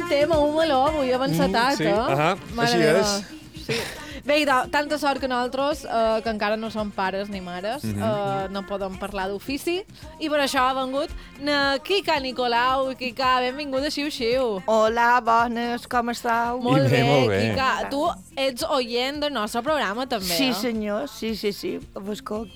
tema, un meló, avui avançatat, sí. Així és. Sí. Bé, tanta sort que nosaltres, que encara no som pares ni mares, no podem parlar d'ofici, i per això ha vengut na Quica Nicolau. Quica, benvinguda, xiu-xiu. Hola, bones, com esteu? Molt bé, molt bé. Quica. Tu ets oient del nostre programa, també, Sí, eh? senyor, sí. Escolta,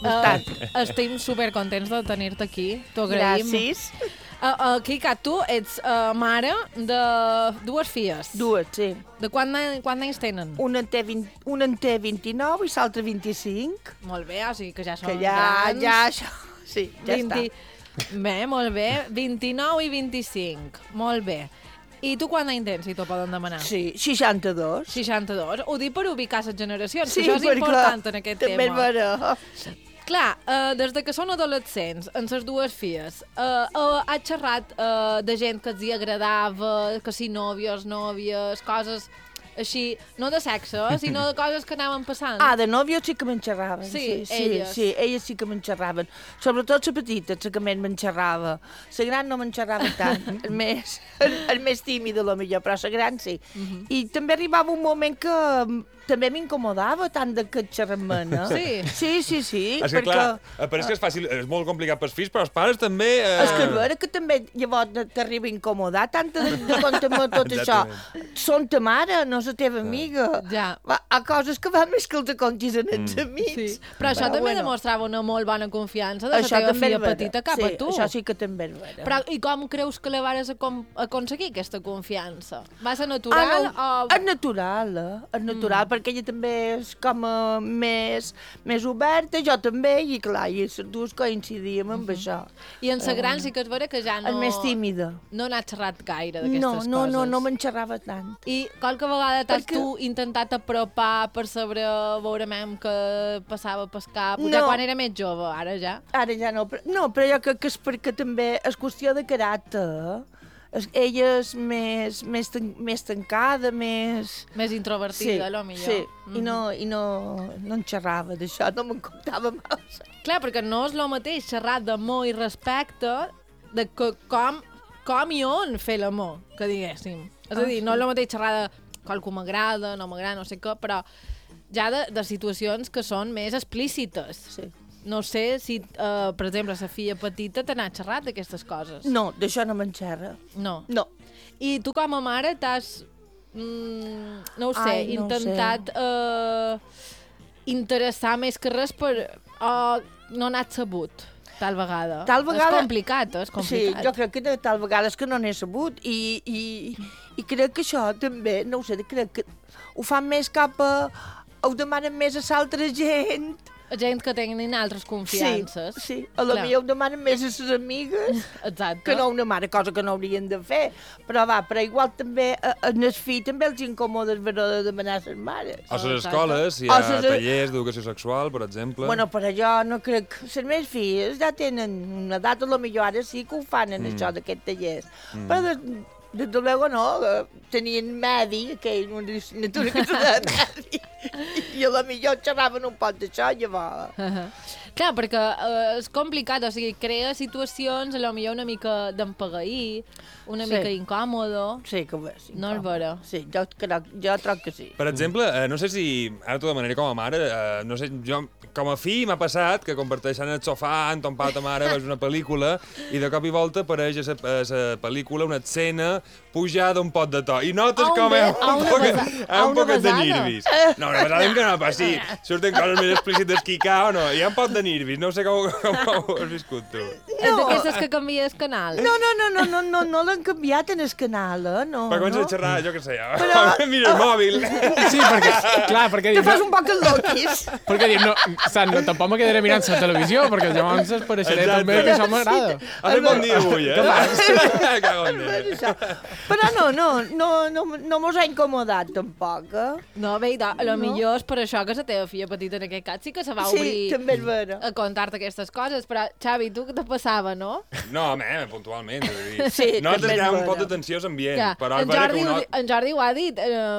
Estem supercontents de tenir-te aquí. T'ho agraïm. gràcies. Quica, tu ets mare de dues filles. Dues, sí. De quant anys tenen? Una en té 29 i l'altra 25. Molt bé, o sigui que ja són Que ja, grans. això... Sí, ja està. Bé, molt bé. 29 i 25. Molt bé. I tu quant anys tens, si t'ho poden demanar? Sí, 62. 62. Ho dic per ubicar les generacions, Sí, que això és perquè, important en aquest també tema. és vera. Clar, des de que són adolescents, amb les dues filles, ha xerrat de gent que els hi agradava, que si nòvios, nòvies, coses així, no de sexe, sinó de coses que anaven passant. Ah, de nòvios sí que me'n xerraven. Sí, sí, elles. sí, elles sí que me'n xerraven. Sobretot la petita, la que me'n xerrava. La gran no me'n xerrava tant. el més tímid, a lo millor, però la gran sí. I també arribava un moment que també m'incomodava tant de que xerrem-me, no? Sí? Sí, És que, clar, però és que és fàcil, és molt complicat pels fills, però els pares també... És que és vera que també llavors t'arriba a incomodar tant de contar-me tot això. Són ta mare, no la teva amiga. Ja. Hi ha coses que van més que els contis en els amics. Sí. Però això també demostrava una molt bona confiança de la Això teva també filla és vera. petita cap a tu. Això sí que també és vera. Però i com creus que la vares aconseguir, aquesta confiança? Va ser natural o... És natural, És natural, perquè ella també és com més oberta, jo també, i clar, i les dues coincidíem amb això. I en la gran sí que és vera que ja no... És més tímida. No n'ha xerrat gaire d'aquestes coses. No me'n xerrava tant. I qualque vegada t'has Perquè- tu intentat apropar per saber, veurem què passava pel cap? No. Ja quan era més jove, ara ja. Ara ja no, però jo crec que és perquè també és qüestió de caràcter. Ella és més tancada, més... Més introvertida, a lo millor. Sí, i no en xerrava d'això, no me'n comptava massa. Clar, perquè no és el mateix xerrar d'amor i respecte de que com i on fer l'amor, que diguéssim. És a dir, no és el mateix xerrar de qualcú m'agrada, no m'agrada, no sé què, però ja de situacions que són més explícites. Sí. No sé si, per exemple, la filla petita te n'ha xerrat d'aquestes coses. No, d'això no me'n xerra. No. No. I tu com a mare t'has, no ho sé, Ai, no ho intentat interessar més que res per... no n'has sabut, tal vegada. Tal vegada... És complicat, és complicat. Sí, jo crec que tal vegades que no n'he sabut i crec que això també, no ho sé, crec que ho fan més cap a... ho demanen més a l'altra gent. Gent que tenen altres confiances. Sí, a la millor ho demanen més a les amigues Exacte. que no una mare, cosa que no haurien de fer. Però igual també en el fill també els incomoda de demanar a les mares. A les escoles hi ha tallers d'educació sexual, per exemple. Bueno, per allò no crec... Les meves filles ja tenen una edat, a lo millor ara sí que ho fan en això d'aquests tallers. Però des de luego no, tenien medi, una assignatura que se deia medi, i a lo millor xerraven un poc d'això, llavors. Clar, perquè és complicat, o sigui, crea situacions, a lo millor una mica d'empagair, una mica incòmodo. Sí, que ho és. No és vera. Sí, jo troc que sí. Per exemple, no sé si, ara t'ho demanaré com a mare, no sé, jo com a fill m'ha passat que comparteixen el sofà amb ton pare o ta mare, veus una pel·lícula i de cop i volta apareix a la pel·lícula una escena pujada un pot de to. I notes com un poc de nervis. No, una pesada que no passi. Surten coses més explícites que o no. Hi ha un pot de nervis. No sé com ho has viscut tu. És d'aquestes que canvies canal. No l'han canviat en el canal, no. Per començar a xerrar, jo què sé, mira el mòbil. Sí, perquè... Te fas un poc el loquis. Perquè dius, no, tampoc me quedaré mirant la televisió, perquè llavors es pareixeré també que això m'agrada. Ha fet bon dia avui, Cago en Déu. Però no mos ha incomodat, tampoc, No, bé, a lo millor és per això que la teva filla petita en aquest cas sí que se va obrir Sí, també és vera. a contar-te aquestes coses, però Xavi, tu què te passava, no? No, puntualment. Sí, nosaltres també és hi ha un vera. pot de tensió a l'ambient, Ja. però és En vera Jordi, que en Jordi ho ha dit,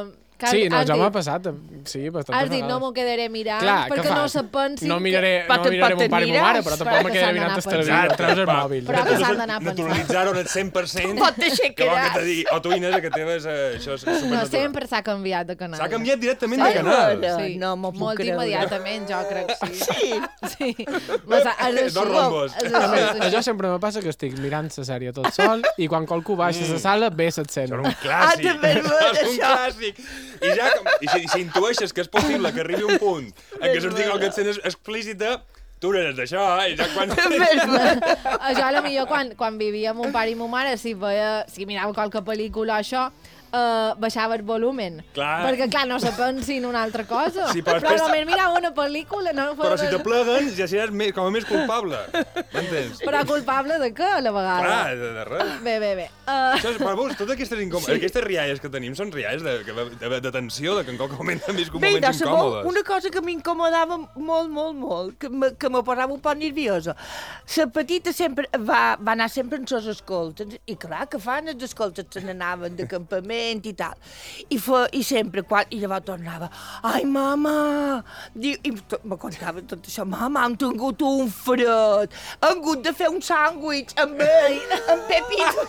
Sí, no, ja m'ha passat. Sí, bastantes Has dit, vegades. no m'ho quedaré mirant, Clar, què perquè fas? no se pensi No miraré Però mon pare i ma mare, però tampoc Però me que quedaré s'han mirant d'anar el televisor, treus el mòbil. Però que s'han d'anar pensant. Naturalitzar-ho al 100%. Pot deixar Que vol que quedar. te digui, o tu, Inés, que teves això és No, supernatural. sempre s'ha canviat de canal. S'ha canviat directament Sí? de canal. Sí. No m'ho puc Molt creure. immediatament, jo crec que sí. Sí. Sí. Mas, és així. Dos rombos. És A més, així. això sempre me passa que estic mirant la sèrie tot sol i quan qualcú baixa a la sala ve l'escena. Això era un clàssic. Ah, també és veritat, És un això. clàssic. I ja, si intueixes que és possible que arribi un punt en què surti qualque escena explícita, tu eres d'això, i ja quan... Això a lo millor quan vivia amb mon pare i ma mare, si mirava qualque pel·lícula o això, baixava el volumen. Clar. Perquè, clar, no se pensi en una altra cosa. Sí, però però després- només mirava una pel·lícula, no? Però si te pleguen, ja seràs com a més culpable. M'entens? Però culpable de què, a la vegada? Clar, de res. Bé. Això és, però veus, totes aquestes rialles que tenim són rialles de tensió, de que en qualque moment hem viscut Bé, moments incòmodes. una cosa que m'incomodava molt, que me posava un poc nerviosa. La petita sempre va anar sempre en ses escoltes, i clar, que fan els escoltes, se n'anaven de campament i tal. I sempre, i llavors tornava, ai, mama, i me contava tot això, mama, hem tingut un fred, hem hagut de fer un sàndwich amb ell, amb Pepito.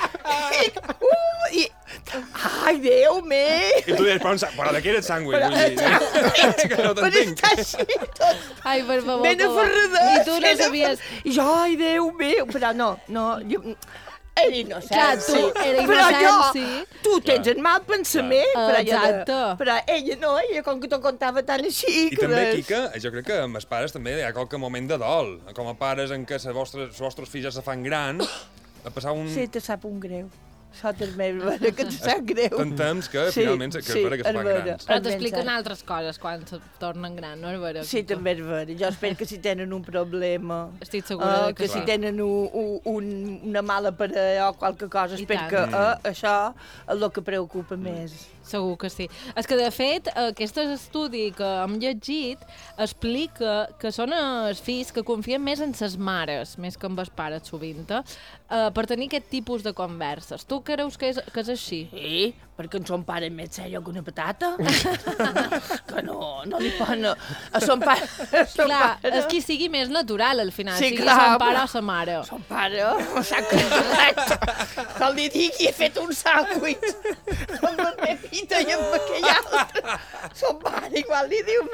Ai, Déu meu! I tu deies, però de què era el sàndwich? Vull dir, que no Però t'entenc. està així, tot. Ai, per favor. Ben que va. aferradat. I tu no sabies... I jo, ai, Déu meu, però no, jo... Era innocent, Clar, tu era Però innocent, jo, sí. tu tens el mal pensament, però, Exacte. però ella no, ella com que t'ho contava tan així... I també, Quica, jo crec que amb els pares també hi ha qualque moment de dol. Com a pares en què els vostres fills ja se fan gran, a passar un... Sí, te sap un greu. Això també és vera, que te sap greu. Tant temps que finalment que és vera que se fan grans. Però t'expliquen altres coses quan se tornen gran, no és vera? Sí, també és vera. Jo espero que si tenen un problema... Estic segura de que que si sí. tenen una mala parella o qualque cosa, I espero tant. que això és el que preocupa més. Segur que sí. És que, de fet, aquest estudi que hem llegit explica que són els fills que confien més en ses mares, més que en els pares, sovint, per tenir aquest tipus de converses. Tu creus que és així? Sí, perquè en son pare és més serio que una patata. Que no li poden... A son pare... Clar, és qui sigui més natural, al final, Sí, sigui clar, son pare però- o sa mare. Son pare s'ha congelat. Que li digui, he fet un sàndwich amb el Pepito i amb aquell altre. Son pare igual li diu,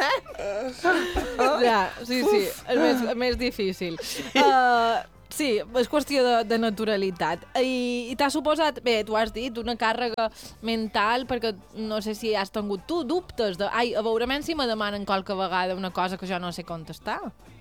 Ja, sí, és més difícil. Sí, és qüestió de naturalitat. I t'ha suposat, bé, tu has dit, una càrrega mental, perquè no sé si has tingut tu dubtes de, ai, a veure si me demanen qualque vegada una cosa que jo no sé contestar.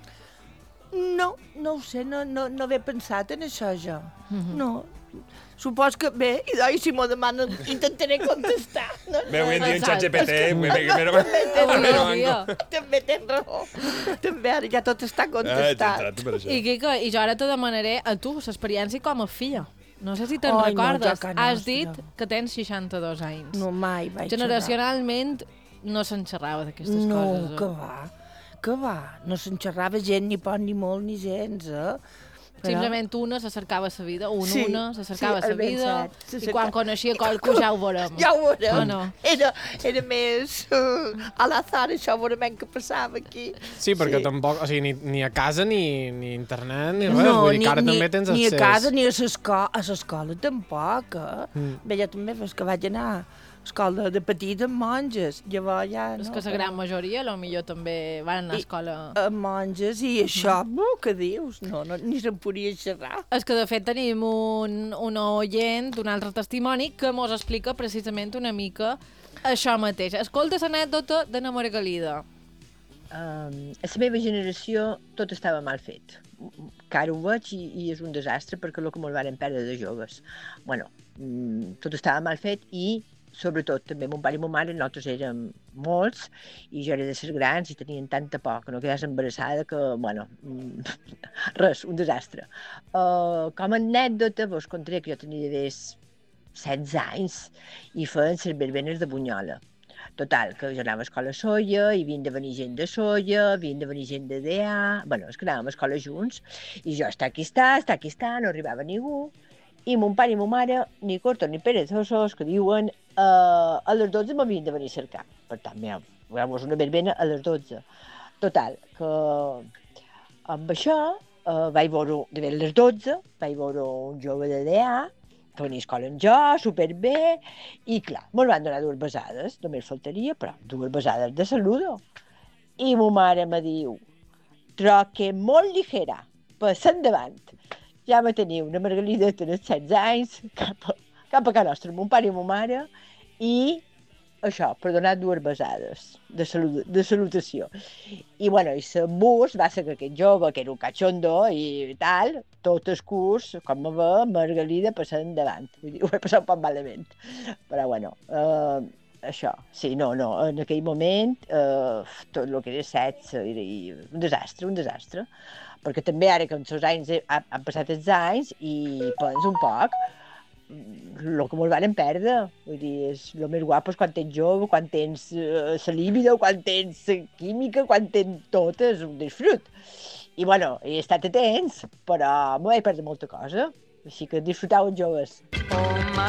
No ho sé, no havia pensat en això jo. No. Supos que bé, i si m'ho demanen intentaré contestar. No? Bé, avui en dia en Exacte. ChatGPT... També tens raó. També ara ja tot està contestat. Exacte, per això. I Quico, i jo ara te demanaré a tu l'experiència com a filla. No sé si te'n Ai, no, recordes. jo que no, Has dit hòstia. que tens 62 anys. No, mai vaig Generacionalment no se'n xerrava d'aquestes no, coses. que va. No se'n xerrava gent ni poc ni molt ni gens, Simplement una se cercava sa vida, Sí, una se cercava sí, sa és ben vida, cert. Se i cerca- quan coneixia qualcú ja ho veurem. Ja ho veurem. O no? Era més a l'azar, això veurem què passava aquí. Sí, perquè tampoc, o sigui, ni a casa ni internet ni res, vull dir que ara també tens ni accés. a casa ni a l'escola tampoc, Bé, jo també fes que vaig anar a escola de petit amb monges, llavors ja És no. que la gran majoria, potser també van anar a escola... Amb monges i això, què dius? No, ni se'n podia xerrar. És que, de fet, tenim un oient, un altre testimoni, que mos explica precisament una mica això mateix. Escolta l'anècdota de na Margalida. A la meva generació tot estava mal fet. Que ara ho veig i és un desastre perquè el que molt varen perdre de joves. Bueno, tot estava mal fet i sobretot també mon pare i mon mare, nosaltres érem molts i jo era de ser grans i tenien tanta por que no quedés embarassada que, bueno, res, un desastre. Com a anècdota vos contaré que jo tenia d'haver 16 anys i feien les verbenes de Bunyola. Total, que jo anava a escola a Soia, i havien de venir gent de Soia, havien de venir gent de DA... Bueno, és que anàvem a escola junts, i jo està aquí està, no arribava ningú, i mon pare i ma mare, ni cortos ni perezosos, que diuen, a les 12 m'havien de venir a cercar. Per tant, mireu-vos una verbena a les 12. Total, que amb això vaig veure, de ben les 12, vaig veure un jove de DA, que venia a escola amb jo, superbé, i clar, me'l van donar 2 besades, només faltaria, però 2 besades de saludo. I ma mare me diu, troque molt ligera, pas endavant. Ja me tenia una margalideta de 16 anys, cap a casa nostra, mon pare i ma mare, i això, per donar 2 besades de salutació. I, bueno, i el bus va ser que aquest jove, que era un cachondo i tal, tot el curs, com me ve, Margalida passant endavant. Vull dir, ho he passat un poc malament. Però, bueno, això, sí, no, en aquell moment, tot el que era sexe era un desastre. Perquè també ara que els anys han passat els anys i penso un poc, el que mos varen perdre. Vull dir, és el més guapo és quan tens jove, quan tens la líbida, quan tens química, quan tens tot, és un disfrut. I, bueno, he estat atents, però m'ho vaig perdre molta cosa. Així que disfrutau els joves. Oh, my